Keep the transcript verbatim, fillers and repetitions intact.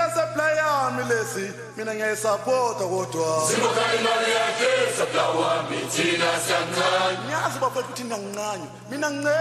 supply yami lesi mina ngiyayisupport kodwa Sibuka imali yakhe supply wami thina siyancane ngiyazi bafethu ukuthi ngingancane mina